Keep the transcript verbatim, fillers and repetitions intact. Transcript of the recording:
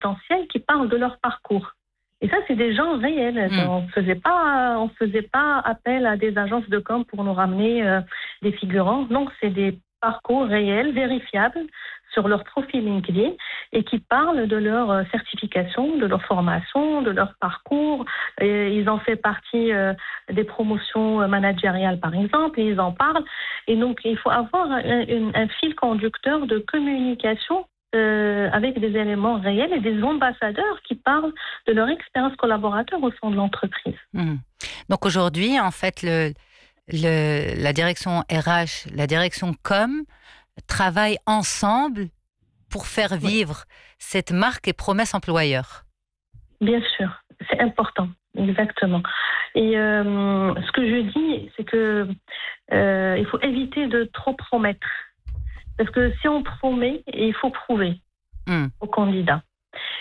potentiels qui parlent de leur parcours. Et ça, c'est des gens réels. Mm. On faisait pas, on faisait pas appel à des agences de com pour nous ramener euh, des figurants. Non, c'est des parcours réels, vérifiables sur leur profil LinkedIn et qui parlent de leur euh, certification, de leur formation, de leur parcours. Et ils ont fait partie euh, des promotions managériales, par exemple, et ils en parlent. Et donc, il faut avoir un, un, un fil conducteur de communication Euh, avec des éléments réels et des ambassadeurs qui parlent de leur expérience collaborateur au sein de l'entreprise. Mmh. Donc aujourd'hui, en fait, le, le, la direction R H, la direction com travaillent ensemble pour faire Oui, vivre cette marque et promesse employeur. bien sûr, c'est important, exactement. Et euh, ce que je dis, c'est que euh, il faut éviter de trop promettre. Parce que si on promet, il faut prouver Mmh. aux candidats.